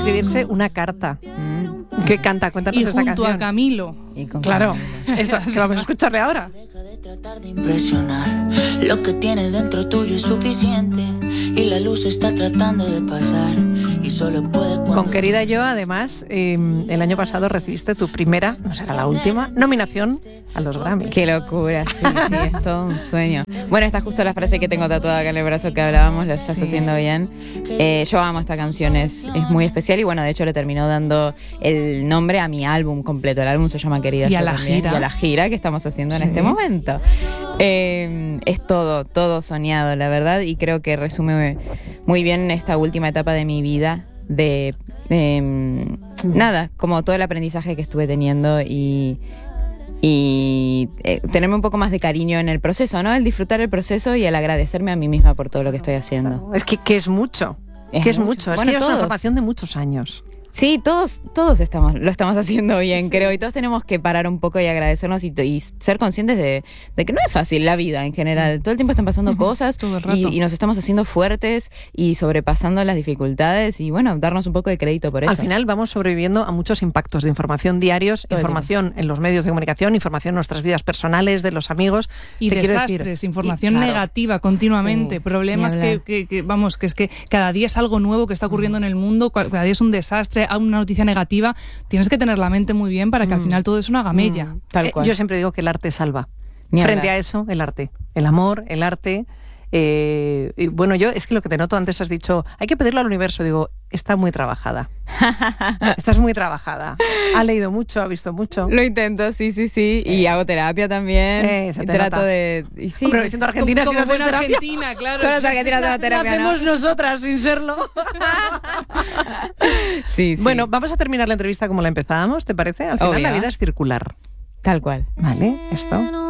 escribirse una carta. Que canta, cuéntanos esta canción. Y junto a Camilo. Claro, esto que vamos a escucharle ahora. Deja de tratar de impresionar. Lo que tienes dentro tuyo es suficiente y la luz está tratando de pasar y solo puede cuando... Con Querida Yo, además, el año pasado recibiste tu primera, no será la última, nominación a los Grammys. Qué locura, sí, es todo un sueño. Bueno, esta es justo la frase que tengo tatuada acá en el brazo que hablábamos, la estás haciendo bien. Yo amo esta canción, es muy especial y bueno, de hecho le terminó dando el nombre a mi álbum completo. El álbum se llama Querida y a Yo la también, gira. Y a la gira que estamos haciendo en este momento. Es todo soñado, la verdad, y creo que resume muy bien esta última etapa de mi vida de nada, como todo el aprendizaje que estuve teniendo y tenerme un poco más de cariño en el proceso, ¿no? El disfrutar el proceso y el agradecerme a mí misma por todo lo que estoy haciendo. Es que es mucho. Es mucho. Es bueno, que es una formación de muchos años. Sí, todos lo estamos haciendo bien, creo, y todos tenemos que parar un poco y agradecernos y ser conscientes de que no es fácil la vida en general. Todo el tiempo están pasando cosas todo el rato. y nos estamos haciendo fuertes y sobrepasando las dificultades y bueno, darnos un poco de crédito por eso. Al final vamos sobreviviendo a muchos impactos de información diarios, información en los medios de comunicación, información en nuestras vidas personales, de los amigos. Y desastres, información negativa continuamente, problemas que vamos, que es que cada día es algo nuevo que está ocurriendo en el mundo, cada día es un desastre, a una noticia negativa, tienes que tener la mente muy bien para que al final todo eso no haga mella. Tal cual. Yo siempre digo que el arte salva. Frente a eso, el arte. El amor, el arte. Y bueno, yo es que lo que te noto antes has dicho, hay que pedirlo al universo. Digo, está muy trabajada. Estás muy trabajada. Ha leído mucho, ha visto mucho. Lo intento, sí. Y hago terapia también. Sí, se te trato nota. Y sí, Pero siendo argentina, como si no haces buena terapia, argentina, claro. todos los argentinos hacemos la terapia, hacemos ¿no? nosotras sin serlo. Sí. Bueno, vamos a terminar la entrevista como la empezábamos, ¿te parece? Al final Obvio. la vida es circular. Tal cual. ¿Vale? Esto.